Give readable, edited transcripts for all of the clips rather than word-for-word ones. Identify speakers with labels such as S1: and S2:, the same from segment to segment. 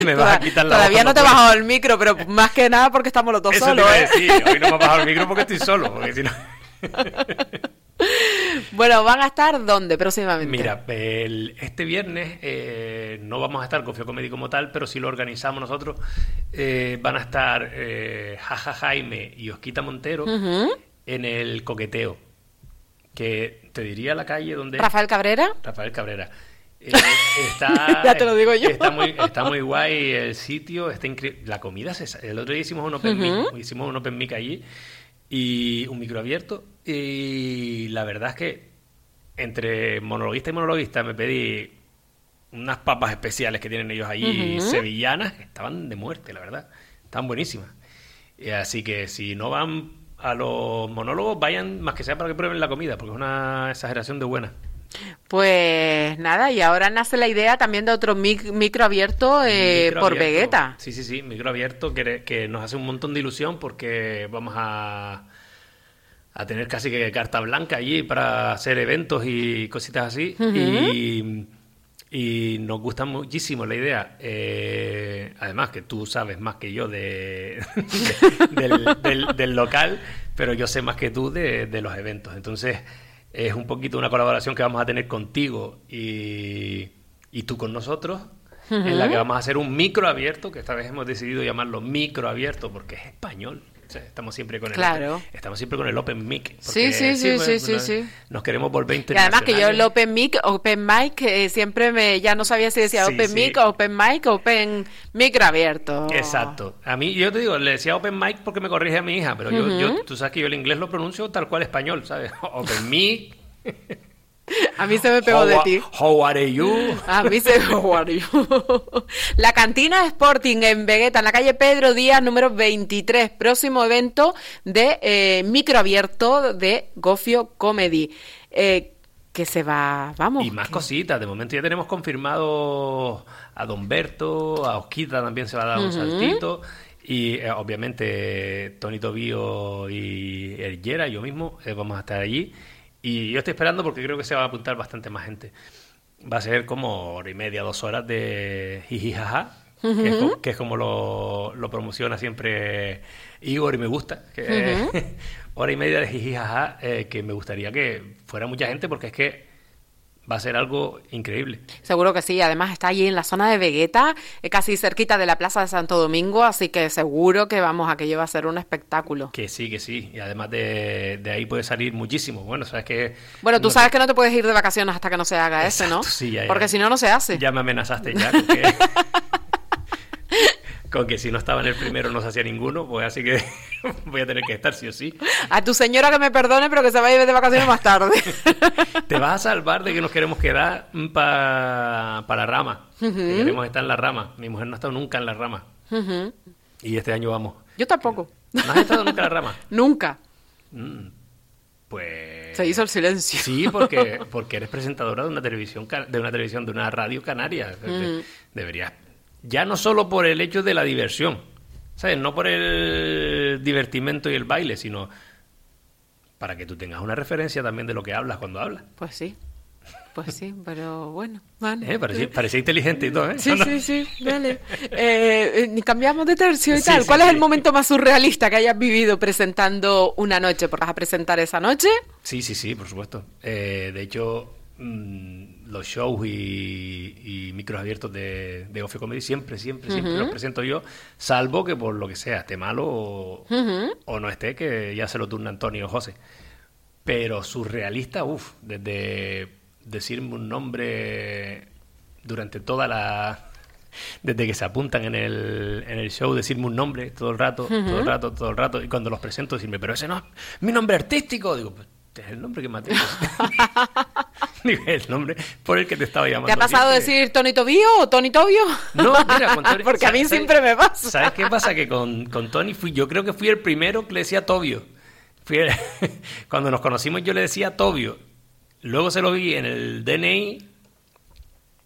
S1: Me vas a quitar la
S2: Todavía
S1: voz
S2: no te he
S1: cuando
S2: bajado el micro, pero más que nada porque estamos los dos
S1: puedas. Eso te
S2: solos,
S1: iba a
S2: ¿eh?
S1: decir. Hoy no me has bajado el micro porque estoy solo. Porque si no...
S2: Bueno, ¿van a estar dónde próximamente?
S1: Mira, este viernes no vamos a estar Gofio Comedy como tal, pero sí lo organizamos nosotros. Van a estar Jaja Jaime y Osquita Montero en el Coqueteo, que te diría la calle donde...
S2: ¿Rafael Cabrera?
S1: Rafael Cabrera.
S2: Ya te lo digo yo.
S1: Está muy guay el sitio, está increíble. La comida, el otro día hicimos un open mic allí y un micro abierto. Y la verdad es que entre monologuista y monologuista me pedí unas papas especiales que tienen ellos allí, sevillanas, que estaban de muerte, la verdad. Estaban buenísimas. Así que si no van a los monólogos, vayan más que sea para que prueben la comida, porque es una exageración de buena.
S2: Pues nada, y ahora nace la idea también de otro micro abierto por Vegeta.
S1: Sí, micro abierto que nos hace un montón de ilusión porque vamos a tener casi que carta blanca allí para hacer eventos y cositas así. Y nos gusta muchísimo la idea. Además que tú sabes más que yo del local, pero yo sé más que tú de los eventos. Entonces es un poquito una colaboración que vamos a tener contigo y tú con nosotros, en la que vamos a hacer un micro abierto, que esta vez hemos decidido llamarlo micro abierto porque es español. O sea, estamos siempre con el open mic.
S2: Sí.
S1: Nos queremos volver
S2: Y
S1: internacionales.
S2: además que yo el open mic, siempre ya no sabía si decía open mic, open micro abierto.
S1: Exacto. A mí, yo te digo, le decía open mic porque me corrige a mi hija, pero tú sabes que yo el inglés lo pronuncio tal cual español, ¿sabes? Open mic.
S2: A mí se me pegó de ti.
S1: How are you?
S2: A mí se me how are you. La Cantina Sporting en Vegeta, en la calle Pedro Díaz, número 23. Próximo evento de micro abierto de Gofio Comedy. Que se va, vamos.
S1: Y más cositas. De momento ya tenemos confirmado a Don Berto, a Osquita también se va a dar un saltito. Y obviamente Tony Tobío y el Yera, yo mismo, vamos a estar allí. Y yo estoy esperando porque creo que se va a apuntar bastante más gente. Va a ser como 1:30, 2 horas de jijijaja, que es como lo promociona siempre Igor y me gusta. Que 1:30 de jijijaja, que me gustaría que fuera mucha gente porque es que va a ser algo increíble.
S2: Seguro que sí, además está allí en la zona de Vegeta, casi cerquita de la Plaza de Santo Domingo, así que seguro que aquello va a ser un espectáculo.
S1: Que sí, y además de ahí puede salir muchísimo. Bueno, sabes que...
S2: Bueno, tú sabes que no te puedes ir de vacaciones hasta que no se haga ese, ¿no?
S1: Sí, ya.
S2: Porque si no, no se hace.
S1: Ya me amenazaste ya, con que si no estaba en el primero no se hacía ninguno, pues así que voy a tener que estar sí o sí.
S2: A tu señora que me perdone, pero que se vaya de vacaciones más tarde.
S1: Te vas a salvar de que nos queremos quedar para la Rama. Que queremos estar en la Rama. Mi mujer no ha estado nunca en la Rama. Y este año vamos.
S2: Yo tampoco.
S1: ¿No has estado nunca en la Rama?
S2: Nunca.
S1: Pues...
S2: Se hizo el silencio.
S1: Sí, porque eres presentadora de una televisión, de una radio canaria. Deberías... Ya no solo por el hecho de la diversión, ¿sabes? No por el divertimento y el baile, sino para que tú tengas una referencia también de lo que hablas cuando hablas.
S2: Pues sí, pero bueno.
S1: Parecía inteligente y todo, ¿eh?
S2: Sí, vale. Cambiamos de tercio y tal. ¿Cuál es el momento más surrealista que hayas vivido presentando una noche? ¿Porque vas a presentar esa noche?
S1: Sí, por supuesto. De hecho... los shows y micros abiertos de Gofio Comedy siempre los presento yo, salvo que por lo que sea esté malo o no esté, que ya se lo turna Antonio o José. Pero surrealista, desde decirme un nombre durante desde que se apuntan en el show, decirme un nombre todo el rato, y cuando los presento decirme, pero ese no es mi nombre artístico, digo, pues es el nombre que me ha dicho. Digo, el nombre por el que te estaba llamando.
S2: ¿Te ha pasado decir Tony Tobío o Tony Tobio?
S1: No, mira, con Tony...
S2: Porque a mí siempre me pasa.
S1: ¿Sabes qué pasa? Que con Tony yo creo que fui el primero que le decía Tobio. Cuando nos conocimos yo le decía Tobio. Luego se lo vi en el DNI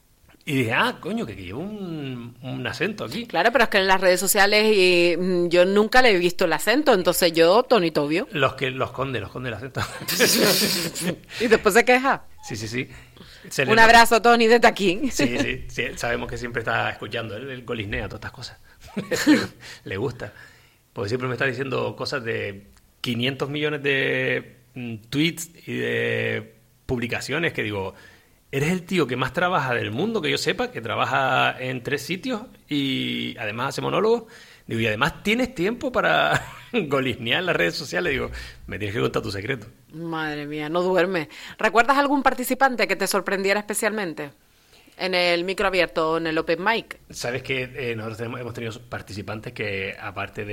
S1: Y dije, coño, que llevo un acento aquí.
S2: Claro, pero es que en las redes sociales yo nunca le he visto el acento, entonces yo, Tony Tobio.
S1: Los esconde el acento.
S2: Y después se queja.
S1: Sí.
S2: Un abrazo, Tony, desde aquí.
S1: Sí, sabemos que siempre está escuchando, él golisnea todas estas cosas. Le gusta. Porque siempre me está diciendo cosas de 500 millones de tweets y de publicaciones que digo... Eres el tío que más trabaja del mundo, que yo sepa, que trabaja en 3 sitios y además hace monólogos. Digo, y además tienes tiempo para golisnear en las redes sociales. Digo, me tienes que contar tu secreto.
S2: Madre mía, no duerme. ¿Recuerdas algún participante que te sorprendiera especialmente en el micro abierto o en el open mic?
S1: Sabes que nosotros hemos tenido participantes que, aparte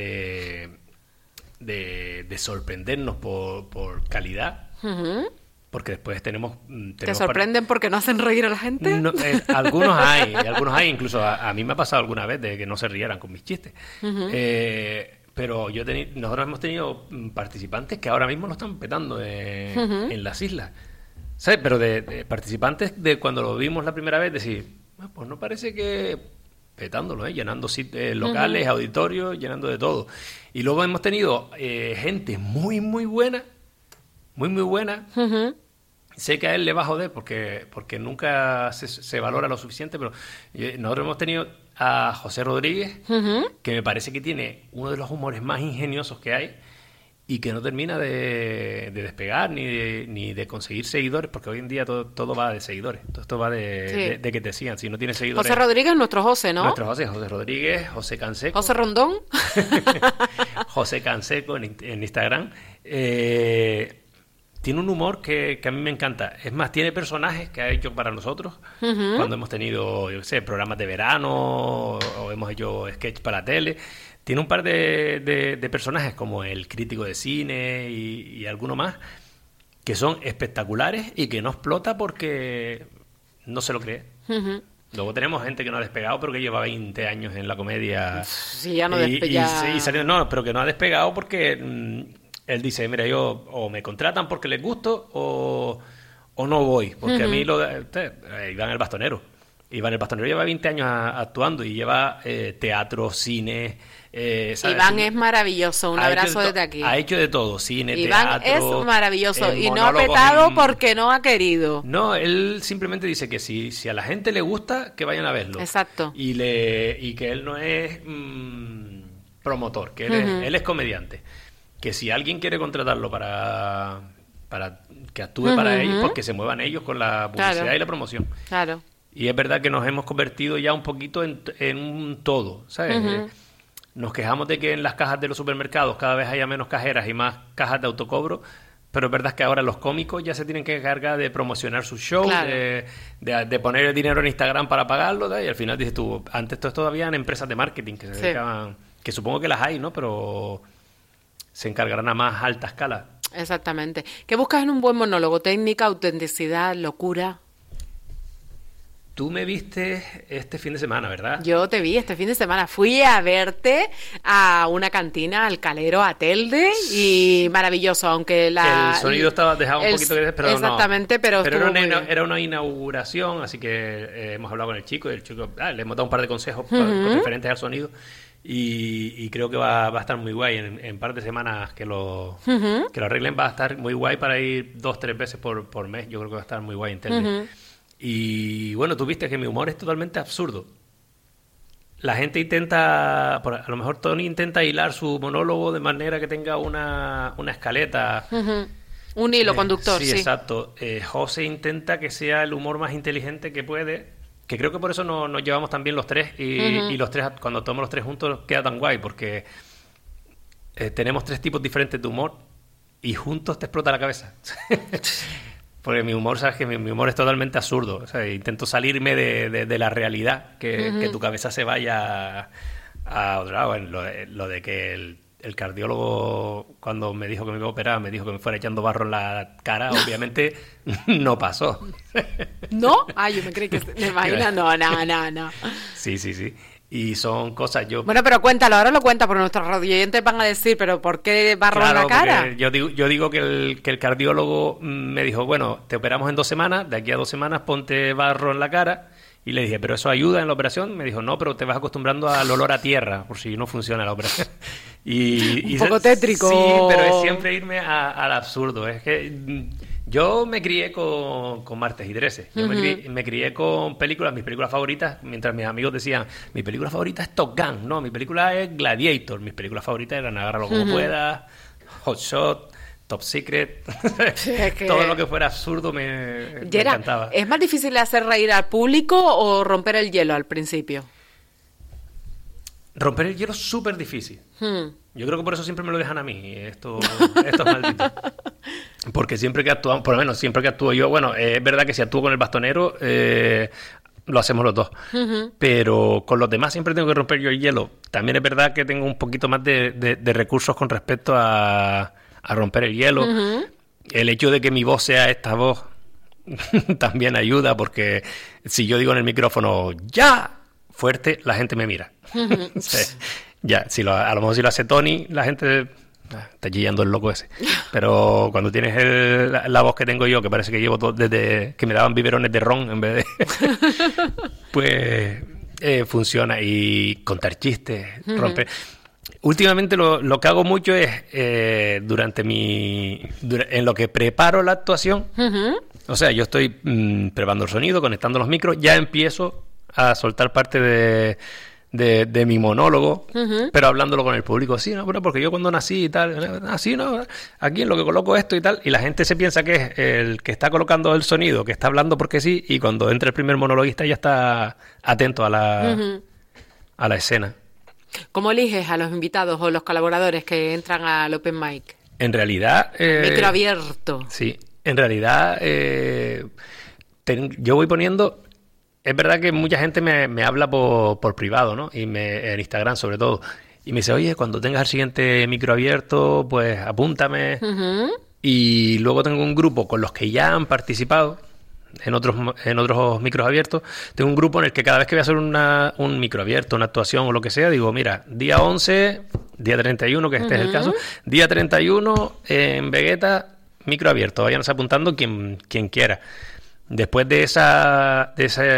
S1: de sorprendernos por calidad... Uh-huh. Porque después tenemos
S2: ¿Te sorprenden porque no hacen reír a la gente?
S1: No, algunos hay, incluso a mí me ha pasado alguna vez de que no se rieran con mis chistes. Uh-huh. Pero nosotros hemos tenido participantes que ahora mismo lo están petando uh-huh. en las islas. ¿Sabes? Pero de participantes de cuando lo vimos la primera vez, decir, pues no parece que petándolo, llenando locales, uh-huh. auditorios, llenando de todo. Y luego hemos tenido gente muy, muy buena, muy, muy buena. Uh-huh. Sé que a él le va a joder porque nunca se valora lo suficiente, pero nosotros hemos tenido a José Rodríguez, uh-huh. que me parece que tiene uno de los humores más ingeniosos que hay y que no termina de despegar ni de conseguir seguidores, porque hoy en día todo va de seguidores. Todo esto va de que te sigan. Si no tienes seguidores...
S2: José Rodríguez, nuestro José, ¿no?
S1: Nuestro José Rodríguez, José Canseco.
S2: José Rondón.
S1: José Canseco en Instagram. Tiene un humor que a mí me encanta. Es más, tiene personajes que ha hecho para nosotros. Uh-huh. Cuando hemos tenido, yo qué sé, programas de verano o hemos hecho sketch para la tele. Tiene un par de personajes como el crítico de cine y alguno más que son espectaculares y que no explota porque no se lo cree. Uh-huh. Luego tenemos gente que no ha despegado pero que lleva 20 años en la comedia.
S2: Sí, ya no despega.
S1: No, pero que no ha despegado porque... él dice, mira, yo o me contratan porque les gusto o no voy. Porque uh-huh. a mí Iván el Bastonero. Iván el Bastonero lleva 20 años actuando y lleva teatro, cine...
S2: Iván es maravilloso, un abrazo desde aquí.
S1: Ha hecho de todo, cine,
S2: Iván
S1: teatro...
S2: es maravilloso y no ha petado porque no ha querido.
S1: No, él simplemente dice que si a la gente le gusta, que vayan a verlo.
S2: Exacto.
S1: Y que él no es promotor, que él es comediante. Que si alguien quiere contratarlo para que actúe uh-huh. para ellos, pues que se muevan ellos con la publicidad y la promoción.
S2: Claro.
S1: Y es verdad que nos hemos convertido ya un poquito en un todo, ¿sabes? Uh-huh. Nos quejamos de que en las cajas de los supermercados cada vez haya menos cajeras y más cajas de autocobro, pero es verdad que ahora los cómicos ya se tienen que encargar de promocionar sus shows, claro. de poner el dinero en Instagram para pagarlo, ¿sabes? Y al final dices tú, antes todo esto había en empresas de marketing que se dedicaban, que supongo que las hay, ¿no? Pero... se encargarán a más alta escala.
S2: Exactamente. ¿Qué buscas en un buen monólogo? Técnica, autenticidad, locura.
S1: Tú me viste este fin de semana, ¿verdad?
S2: Yo te vi este fin de semana. Fui a verte a una cantina, al Calero, a Telde, y maravilloso, aunque el
S1: sonido estaba dejado un poquito... pero
S2: exactamente,
S1: no. Pero era una inauguración, así que hemos hablado con el chico, y el chico le hemos dado un par de consejos uh-huh. referentes al sonido. Y creo que va a estar muy guay en un par de semanas que lo arreglen. Va a estar muy guay para ir 2-3 veces por mes. Yo creo que va a estar muy guay en Telde. Uh-huh. Y bueno, tú viste que mi humor es totalmente absurdo. La gente intenta, a lo mejor Tony intenta hilar su monólogo de manera que tenga una escaleta.
S2: Uh-huh. Un hilo conductor, sí.
S1: Exacto. José intenta que sea el humor más inteligente que puede. Que creo que por eso nos llevamos tan bien los tres uh-huh. y los tres, cuando tomamos los tres juntos, queda tan guay, porque tenemos 3 tipos diferentes de humor y juntos te explota la cabeza. Porque mi humor, sabes que mi humor es totalmente absurdo. O sea, intento salirme de la realidad, que tu cabeza se vaya a otro lado. Lo de que el cardiólogo, cuando me dijo que me iba a operar, me dijo que me fuera echando barro en la cara, obviamente no pasó.
S2: ¿No? Yo me creí que... ¿Me imaginas? No.
S1: Sí. Y son cosas...
S2: Bueno, pero cuéntalo, ahora lo cuenta, porque nuestros radioyentes van a decir, ¿pero por qué barro en la cara?
S1: Yo digo que el cardiólogo me dijo, bueno, te operamos en 2 semanas, de aquí a 2 semanas ponte barro en la cara Y le dije, ¿pero eso ayuda en la operación? Me dijo, no, pero te vas acostumbrando al olor a tierra, por si no funciona la operación.
S2: Un poco tétrico.
S1: Sí, pero es siempre irme al absurdo. Es que yo me crié con Martes y 13. Yo me crié con películas, mis películas favoritas, mientras mis amigos decían, mi película favorita es Top Gun. No, mi película es Gladiator. Mis películas favoritas eran Agárralo como puedas, Hot Shot, Top Secret. Es que... todo lo que fuera absurdo me encantaba.
S2: ¿Es más difícil hacer reír al público o romper el hielo al principio?
S1: Romper el hielo es súper difícil. Yo creo que por eso siempre me lo dejan a mí, estos malditos. Porque siempre que actuamos, por lo menos siempre que actúo yo, bueno, es verdad que si actúo con el bastonero, lo hacemos los dos. Pero con los demás siempre tengo que romper yo el hielo. También es verdad que tengo un poquito más de recursos con respecto a romper el hielo. El hecho de que mi voz sea esta voz también ayuda, porque si yo digo en el micrófono ¡ya! Fuerte, la gente me mira. Ya, a lo mejor si lo hace Tony, la gente está chillando el loco ese. Pero cuando tienes la voz que tengo yo, que parece que llevo desde que me daban biberones de ron en vez de... pues funciona. Y contar chistes, romper... Últimamente lo que hago mucho es en lo que preparo la actuación. O sea, yo estoy preparando el sonido, conectando los micros, ya empiezo a soltar parte de mi monólogo, pero hablándolo con el público. Sí, no, pero porque yo cuando nací y tal, así no, aquí en lo que coloco esto y tal, y la gente se piensa que es el que está colocando el sonido, que está hablando porque sí, y cuando entra el primer monologuista ya está atento a la escena.
S2: ¿Cómo eliges a los invitados o los colaboradores que entran al Open Mic?
S1: En realidad...
S2: micro abierto.
S1: Sí, en realidad yo voy poniendo... Es verdad que mucha gente me habla por privado, ¿no? Y en Instagram sobre todo. Y me dice, oye, cuando tengas el siguiente micro abierto, pues apúntame. Y luego tengo un grupo con los que ya han participado en otros micros abiertos. Tengo un grupo en el que cada vez que voy a hacer un micro abierto, una actuación o lo que sea, digo, mira, día 11, día 31, que este es el caso, día 31 en Vegeta, micro abierto. Váyanse apuntando quien quiera. Después de esa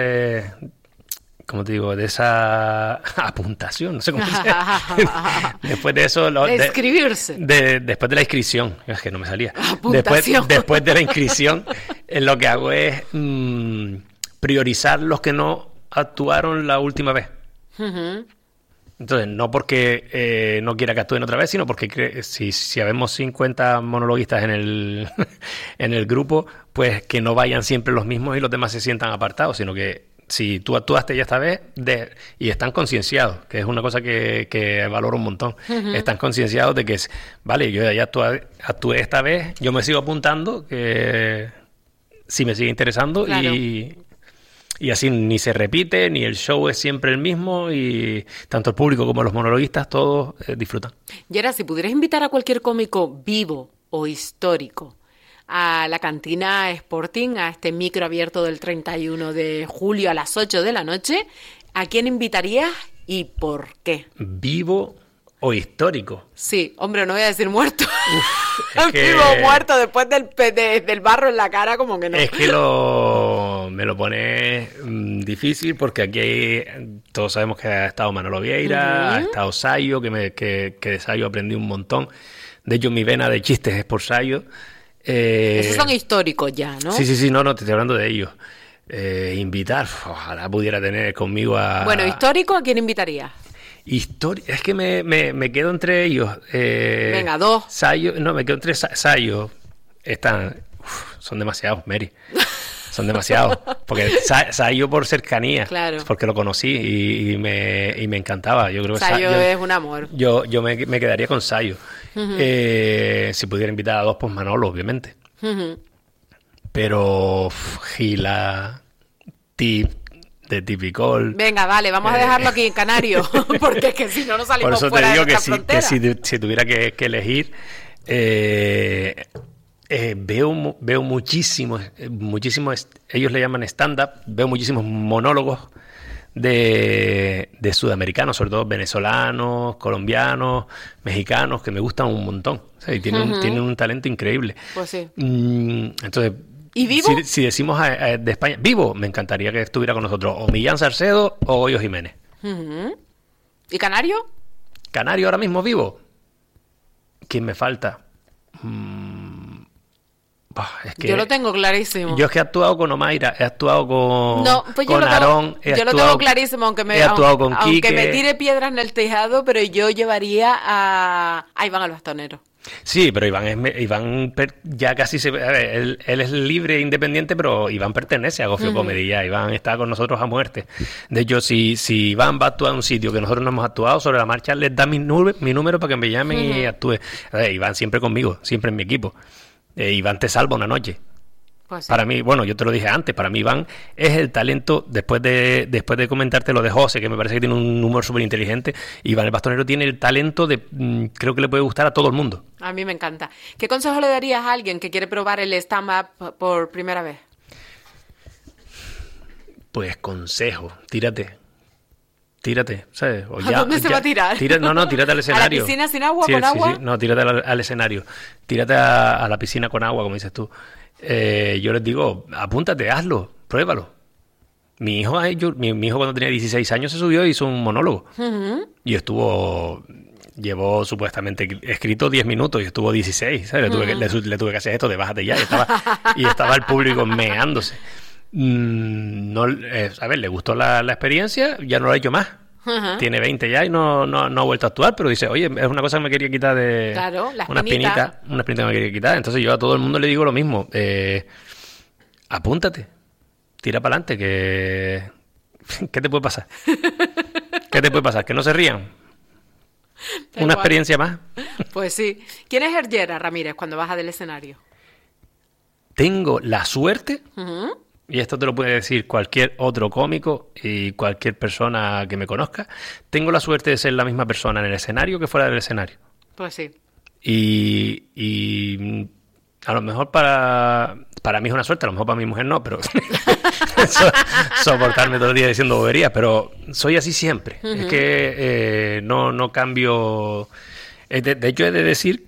S1: ¿cómo te digo? De esa apuntación, no sé cómo se llama. Después de eso...
S2: de inscribirse.
S1: Después de la inscripción, es que no me salía.
S2: Apuntación.
S1: Después de la inscripción, lo que hago es priorizar los que no actuaron la última vez. Entonces, no porque no quiera que actúen otra vez, sino porque si habemos 50 monologuistas en el grupo, pues que no vayan siempre los mismos y los demás se sientan apartados, sino que si tú actuaste ya esta vez y están concienciados, que es una cosa que valoro un montón, están concienciados de que, vale, yo ya actué esta vez, yo me sigo apuntando, que si me sigue interesando, claro. Y así ni se repite, ni el show es siempre el mismo, y tanto el público como los monologuistas todos disfrutan.
S2: Y ahora, si pudieras invitar a cualquier cómico vivo o histórico a la Cantina Sporting, a este micro abierto del 31 de julio a las 8 de la noche, ¿a quién invitarías y por qué?
S1: ¿Vivo o histórico?
S2: Sí, hombre, no voy a decir muerto. Vivo o muerto después del barro en la cara, como que no.
S1: Es que me lo pone difícil, porque aquí todos sabemos que ha estado Manolo Vieira, ha estado Sayo, que de Sayo aprendí un montón. De hecho, mi vena de chistes es por Sayo.
S2: Esos son históricos ya, ¿no?
S1: Sí, no, te estoy hablando de ellos. Invitar, ojalá pudiera tener conmigo a...
S2: Bueno, histórico, ¿a quién invitarías?
S1: Es que me quedo entre ellos.
S2: Venga, dos.
S1: Sayo, no, me quedo entre Sayo. Son demasiados, Mary. Son demasiados. Porque Sayo por cercanía. Claro. Porque lo conocí y me encantaba. Yo creo que
S2: Sayo es un amor.
S1: Yo me quedaría con Sayo. Si pudiera invitar a dos, pues Manolo, obviamente. Pero Gila, Tip, de Tipicol.
S2: Venga, vale, vamos a dejarlo aquí en Canario, porque es que si no salimos fuera de nuestra frontera.
S1: Por eso te digo que si tuviera que elegir, veo muchísimos, ellos le llaman stand-up, veo muchísimos monólogos de sudamericanos, sobre todo venezolanos, colombianos, mexicanos, que me gustan un montón. O sea, y tienen un talento increíble.
S2: Pues sí.
S1: Entonces,
S2: ¿Y Vivo?
S1: Si decimos de España, Vivo, me encantaría que estuviera con nosotros o Millán Salcedo o Goyo Jiménez.
S2: ¿Y Canario?
S1: Canario ahora mismo vivo. ¿Quién me falta? Es que
S2: yo lo tengo clarísimo.
S1: Yo es que he actuado con Omaira, he actuado con Aarón,
S2: yo lo tengo clarísimo, aunque
S1: Quique.
S2: Me tire piedras en el tejado, pero yo llevaría a Iván al Bastonero.
S1: Sí, pero Iván ya casi a ver, él es libre e independiente, pero Iván pertenece a Gofio Comedy ya. Iván está con nosotros a muerte. De hecho, si Iván va a actuar en un sitio que nosotros no hemos actuado, sobre la marcha les da mi número para que me llamen y actúe. A ver, Iván siempre conmigo, siempre en mi equipo. Iván te salva una noche.
S2: Pues sí.
S1: Para mí, bueno, yo te lo dije antes, para mí Iván es el talento, después de comentarte lo de José, que me parece que tiene un humor súper inteligente, Iván el Bastonero tiene el talento creo que le puede gustar a todo el mundo.
S2: A mí me encanta. ¿Qué consejo le darías a alguien que quiere probar el stand-up por primera vez?
S1: Pues consejo, tírate, ¿sabes? O
S2: ¿A dónde se va a tirar?
S1: Tírate al escenario.
S2: ¿A la piscina sin agua, con agua?
S1: Sí. No, tírate al escenario. Tírate a la piscina con agua, como dices tú. Yo les digo, apúntate, hazlo, pruébalo. Mi hijo cuando tenía 16 años se subió y hizo un monólogo. Y llevó supuestamente escrito 10 minutos y estuvo 16, ¿sabes? Le tuve que hacer esto de bájate ya. Y estaba el público meándose. A ver, le gustó la experiencia, ya no lo ha hecho más. Tiene 20 ya y no ha vuelto a actuar, pero dice, oye, es una cosa que me quería quitar de...
S2: Claro,
S1: una espinita que me quería quitar. Entonces yo a todo el mundo le digo lo mismo. Apúntate, tira para adelante, ¿qué te puede pasar? ¿Qué te puede pasar? ¿Que no se rían? Una experiencia más.
S2: Pues sí. ¿Quién es Herrera, Ramírez, cuando baja del escenario?
S1: Tengo la suerte... Y esto te lo puede decir cualquier otro cómico y cualquier persona que me conozca. Tengo la suerte de ser la misma persona en el escenario que fuera del escenario.
S2: Pues sí.
S1: Y a lo mejor para mí es una suerte, a lo mejor para mi mujer no, pero soportarme todo el día diciendo boberías, pero soy así siempre. Es que no cambio. De hecho, he de decir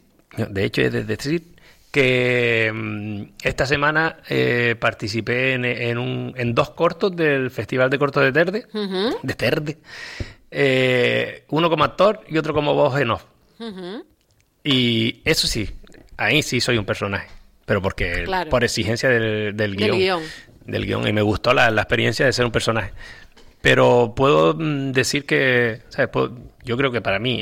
S1: que esta semana participé en 2 cortos del Festival de Cortos de Terde, de Terde, uno como actor y otro como voz en off. Y eso sí, ahí sí soy un personaje, pero porque por exigencia del guión. Del guión, y me gustó la experiencia de ser un personaje. Pero puedo decir que, ¿sabes? Yo creo que para mí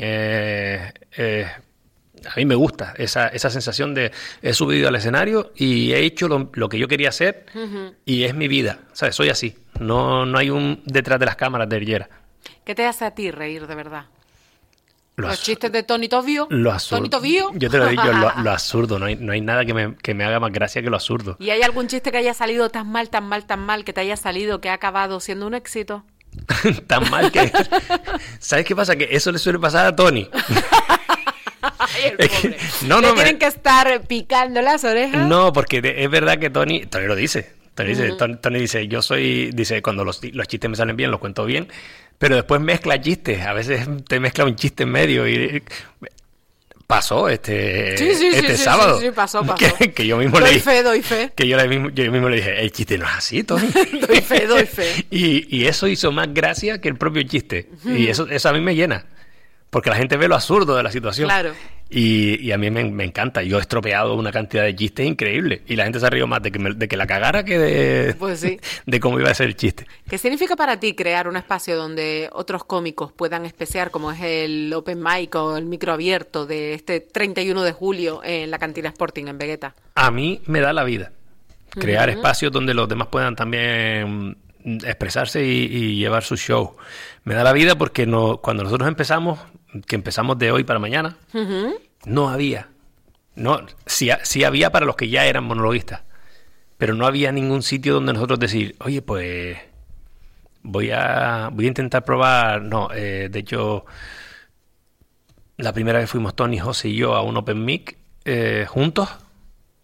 S1: a mí me gusta esa sensación de he subido al escenario y he hecho lo que yo quería hacer y es mi vida, ¿sabes? Soy así, no hay un detrás de las cámaras de Herrera.
S2: ¿Qué te hace a ti reír de verdad? ¿Los chistes de Tony Tobio?
S1: Lo absurdo.
S2: ¿Tony Tobio?
S1: Yo te lo digo, lo absurdo, no hay nada que me haga más gracia que lo absurdo.
S2: ¿Y hay algún chiste que haya salido tan mal, que te haya salido que ha acabado siendo un éxito?
S1: Tan mal que... ¿Sabes qué pasa? Que eso le suele pasar a Tony.
S2: Es que, tienen que estar picando las orejas.
S1: No, porque es verdad que Tony lo dice. Tony dice, cuando los chistes me salen bien, los cuento bien, pero después mezcla chistes. A veces te mezcla un chiste en medio y pasó este sábado.
S2: Sí, pasó.
S1: Que yo mismo
S2: doy fe.
S1: Que yo mismo le dije, el chiste no es así, Tony.
S2: doy fe.
S1: Y eso hizo más gracia que el propio chiste. Y eso a mí me llena. Porque la gente ve lo absurdo de la situación.
S2: Claro.
S1: Y a mí me encanta. Yo he estropeado una cantidad de chistes increíbles. Y la gente se ha reído más de que la cagara que de cómo iba a ser el chiste.
S2: ¿Qué significa para ti crear un espacio donde otros cómicos puedan especiar, como es el Open Mic o el micro abierto de este 31 de julio en la Cantina Sporting en Vegueta?
S1: A mí me da la vida. Crear espacios donde los demás puedan también expresarse y llevar su show. Me da la vida porque cuando nosotros empezamos de hoy para mañana, no había. Sí había para los que ya eran monologuistas, pero no había ningún sitio donde nosotros decir, oye, pues voy a intentar probar. No, de hecho, la primera vez fuimos Tony, José y yo a un Open Mic juntos.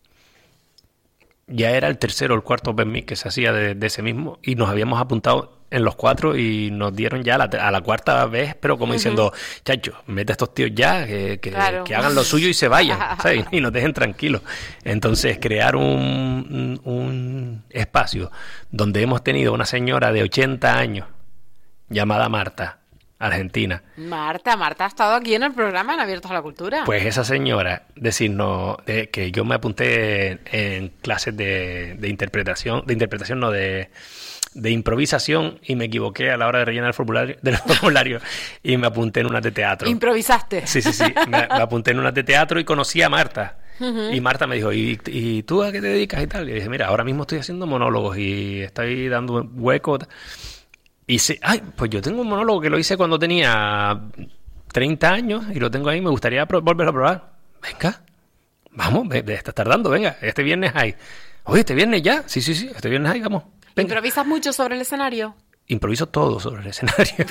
S1: Ya era el tercero o el cuarto Open Mic que se hacía de ese mismo y nos habíamos apuntado en los 4 y nos dieron ya a la cuarta vez, pero como diciendo, chacho, mete a estos tíos ya,
S2: Claro.
S1: que hagan lo suyo y se vayan, ¿sabes? Y nos dejen tranquilos. Entonces, crear un espacio donde hemos tenido una señora de 80 años llamada Marta, argentina.
S2: Marta ha estado aquí en el programa en Abiertos a la Cultura.
S1: Pues esa señora decirnos que yo me apunté en clases de interpretación, no, de improvisación, y me equivoqué a la hora de rellenar el formulario y me apunté en unas de teatro.
S2: ¿Improvisaste?
S1: Sí. Me apunté en unas de teatro y conocí a Marta. Y Marta me dijo, ¿y tú a qué te dedicas y tal? Y dije, mira, ahora mismo estoy haciendo monólogos y estoy dando hueco. Y pues yo tengo un monólogo que lo hice cuando tenía 30 años y lo tengo ahí, me gustaría volverlo a probar. Venga, vamos, estás tardando, venga, este viernes hay. Oye, ¿este viernes ya? Sí, este viernes hay, vamos. Venga.
S2: ¿Improvisas mucho sobre el escenario?
S1: Improviso todo sobre el escenario.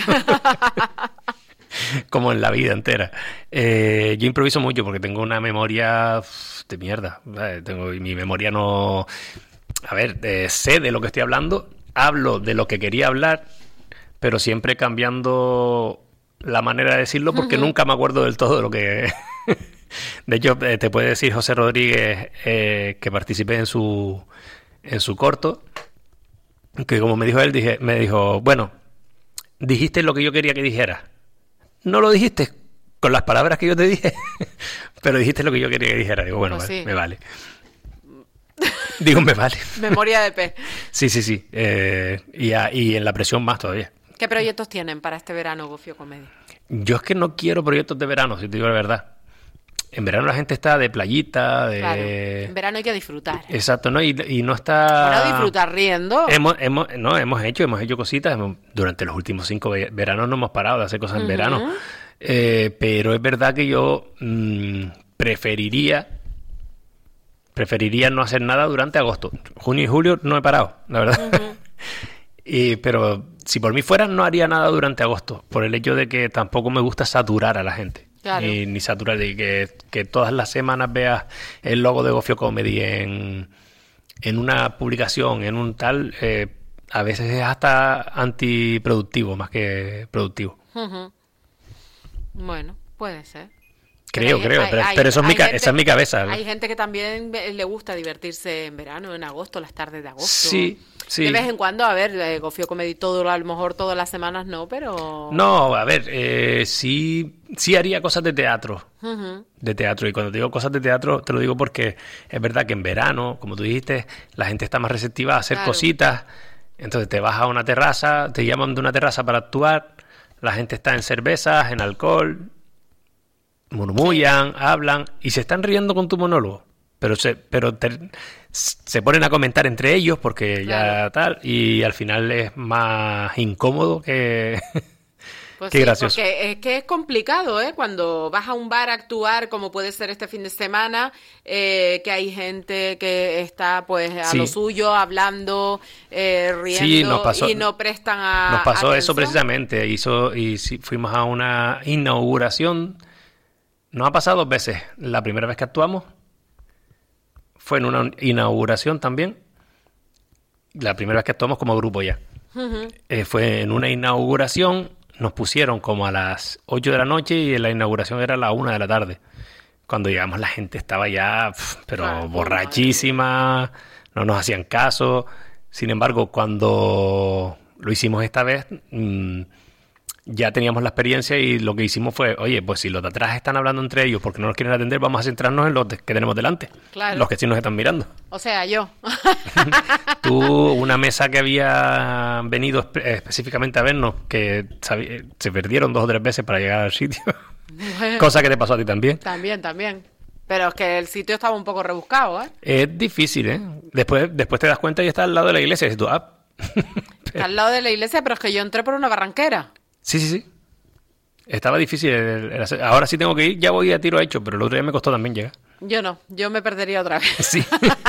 S1: Como en la vida entera. Yo improviso mucho porque tengo una memoria de mierda. Mi memoria no... A ver, sé de lo que estoy hablando, hablo de lo que quería hablar, pero siempre cambiando la manera de decirlo porque nunca me acuerdo del todo de lo que... De hecho, te puede decir José Rodríguez que participé en su corto, que como me dijo él, me dijo, bueno, dijiste lo que yo quería que dijeras. No lo dijiste con las palabras que yo te dije, pero dijiste lo que yo quería que dijera. Digo, bueno,
S2: Pues sí.
S1: me vale. Digo, me vale.
S2: Memoria de pez.
S1: Sí. Y en la presión más todavía.
S2: ¿Qué proyectos tienen para este verano, Gofio Comedy?
S1: Yo es que no quiero proyectos de verano, si te digo la verdad. En verano la gente está de playita, de...
S2: Claro, en verano hay que disfrutar.
S1: Exacto, ¿no? Y no está...
S2: Bueno, disfrutar riendo.
S1: Hemos hecho cositas. Durante los últimos 5 veranos no hemos parado de hacer cosas en verano. Pero es verdad que yo preferiría no hacer nada durante agosto. Junio y julio no he parado, la verdad. Pero si por mí fuera, no haría nada durante agosto, por el hecho de que tampoco me gusta saturar a la gente.
S2: Claro.
S1: Ni saturar, y que todas las semanas veas el logo de Gofio Comedy en una publicación, en un tal, a veces es hasta antiproductivo más que productivo.
S2: Bueno, puede ser.
S1: Creo, pero eso esa es mi cabeza, ¿no?
S2: Hay gente que también le gusta divertirse en verano, en agosto, las tardes de agosto.
S1: Sí.
S2: De vez en cuando, a ver, Gofio Comedy a lo mejor todas las semanas no, pero...
S1: No, a ver, sí haría cosas de teatro. De teatro. Y cuando te digo cosas de teatro, te lo digo porque es verdad que en verano, como tú dijiste, la gente está más receptiva a hacer cositas. Entonces te vas a una terraza, te llaman de una terraza para actuar, la gente está en cervezas, en alcohol, murmullan, hablan y se están riendo con tu monólogo. Pero se ponen a comentar entre ellos porque ya tal, y al final es más incómodo que...
S2: Pues
S1: qué
S2: sí,
S1: gracioso.
S2: Porque es que es complicado, ¿eh? Cuando vas a un bar a actuar, como puede ser este fin de semana, que hay gente que está pues a lo suyo, hablando, riendo, y no prestan a
S1: Nos pasó
S2: atención.
S1: eso precisamente. Fuimos a una inauguración. Nos ha pasado 2 veces. La primera vez que actuamos fue en una inauguración también. La primera vez que actuamos como grupo ya. Fue en una inauguración. Nos pusieron como a las 8 de la noche y la inauguración era a la 1 de la tarde. Cuando llegamos la gente estaba ya, borrachísima, no nos hacían caso. Sin embargo, cuando lo hicimos esta vez, ya teníamos la experiencia y lo que hicimos fue, oye, pues si los de atrás están hablando entre ellos porque no nos quieren atender, vamos a centrarnos en los que tenemos delante. Claro. Los que sí nos están mirando.
S2: O sea, yo.
S1: Tú, una mesa que había venido específicamente a vernos, que se perdieron 2 o 3 veces para llegar al sitio. Bueno, cosa que te pasó a ti también.
S2: También. Pero es que el sitio estaba un poco rebuscado, ¿eh? Es
S1: difícil, ¿eh? Después te das cuenta y está al lado de la iglesia. Y dices tú,
S2: Está al lado de la iglesia, pero es que yo entré por una barranquera.
S1: Sí. Estaba difícil. Ahora sí tengo que ir, ya voy a tiro hecho, pero el otro día me costó también llegar.
S2: Yo no, yo me perdería otra vez.
S1: Sí.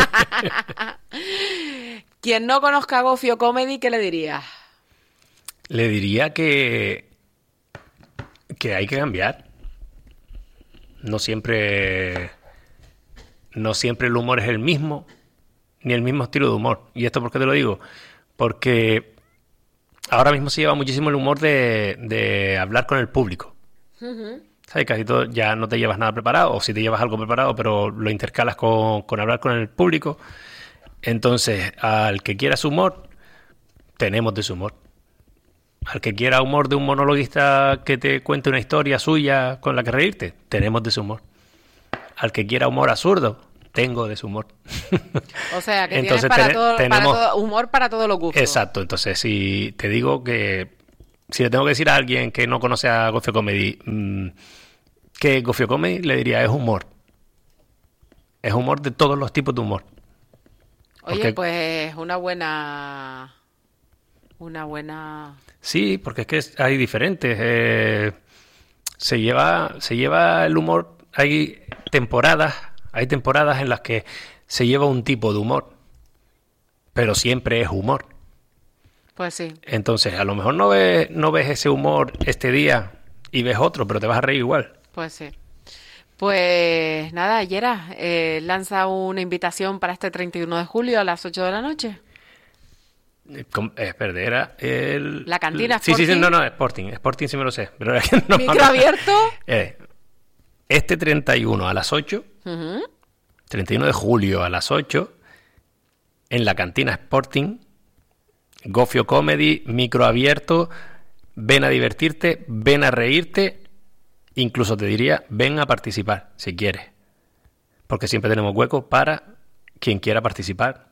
S2: Quien no conozca a Gofio Comedy, ¿qué le dirías?
S1: Le diría que hay que cambiar. No siempre el humor es el mismo, ni el mismo estilo de humor. ¿Y esto por qué te lo digo? Porque ahora mismo se lleva muchísimo el humor de hablar con el público. ¿Sabes? Casi todo ya no te llevas nada preparado, o si te llevas algo preparado, pero lo intercalas con hablar con el público. Entonces, al que quiera su humor, tenemos de su humor. Al que quiera humor de un monologuista que te cuente una historia suya con la que reírte, tenemos de su humor. Al que quiera humor absurdo, tengo de su humor.
S2: O sea, que entonces, tenemos humor para todos los gustos.
S1: Exacto. Entonces, si te digo que... Si le tengo que decir a alguien que no conoce a Gofio Comedy que Gofio Comedy, le diría, es humor. Es humor de todos los tipos de humor.
S2: Oye, porque... pues una buena...
S1: Sí, porque es que hay diferentes. Se lleva el humor. Hay temporadas en las que se lleva un tipo de humor, pero siempre es humor.
S2: Pues sí.
S1: Entonces, a lo mejor no ves ese humor este día y ves otro, pero te vas a reír igual.
S2: Pues sí. Pues nada, Yera, lanza una invitación para este 31 de julio a las 8 de la noche.
S1: Era el...
S2: La cantina Sporting.
S1: Sí, no, Sporting sí me lo sé. Pero no,
S2: ¿Micro abierto?
S1: Este 31 a las 8, 31 de julio a las 8, en la cantina Sporting, Gofio Comedy, micro abierto, ven a divertirte, ven a reírte, incluso te diría, ven a participar, si quieres. Porque siempre tenemos hueco para quien quiera participar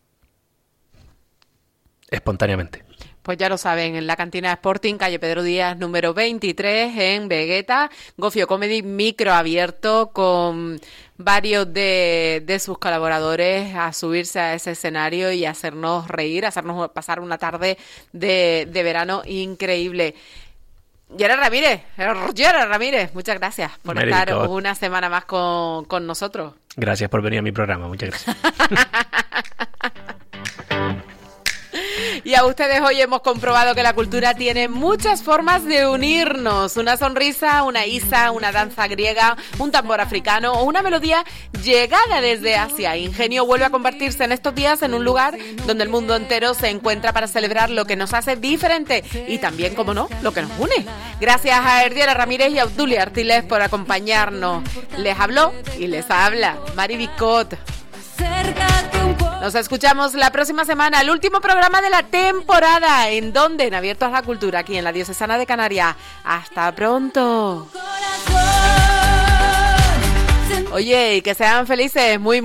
S1: espontáneamente.
S2: Pues ya lo saben, en la cantina Sporting, calle Pedro Díaz, número 23, en Vegueta, Gofio Comedy, micro abierto, con varios de sus colaboradores a subirse a ese escenario y hacernos reír, hacernos pasar una tarde de verano increíble. Yera Ramírez, muchas gracias por estar una semana más con nosotros.
S1: Gracias por venir a mi programa, muchas gracias.
S2: Y a ustedes hoy hemos comprobado que la cultura tiene muchas formas de unirnos. Una sonrisa, una isa, una danza griega, un tambor africano o una melodía llegada desde Asia. Ingenio vuelve a convertirse en estos días en un lugar donde el mundo entero se encuentra para celebrar lo que nos hace diferente y también, como no, lo que nos une. Gracias a Erdiera Ramírez y a Obdulia Artiles por acompañarnos. Les habló y les habla Mari Bicot. Nos escuchamos la próxima semana, el último programa de la temporada. ¿En dónde? En Abiertos a la Cultura, aquí en la Diocesana de Canarias. ¡Hasta pronto! Oye, y que sean felices, muy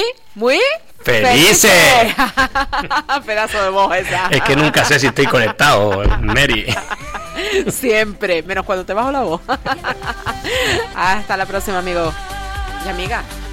S1: ¡felices!
S2: Pedazo de voz esa.
S1: Es que nunca sé si estoy conectado, Mary.
S2: Siempre, menos cuando te bajo la voz. Hasta la próxima, amigo y amiga.